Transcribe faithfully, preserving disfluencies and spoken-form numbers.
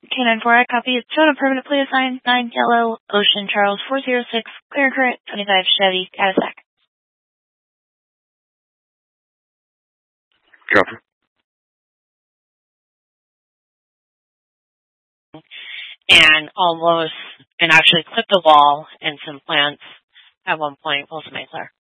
K nine four, I copy. It's shown a permanently assigned nine Yellow Ocean Charles four zero six, clear current twenty-five Chevy, Cadillac. Copy. And almost, and actually clipped the wall and some plants at one point. We'll make clear.